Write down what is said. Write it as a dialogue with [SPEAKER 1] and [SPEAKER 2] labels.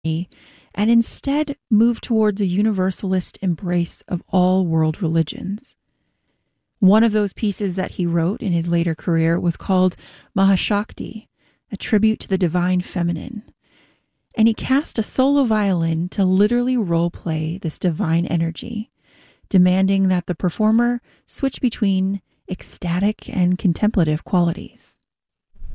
[SPEAKER 1] and instead moved towards a universalist embrace of all world religions. One of those pieces that he wrote in his later career was called Mahashakti, a tribute to the divine feminine. And he cast a solo violin to literally role-play this divine energy, demanding that the performer switch between ecstatic and contemplative qualities.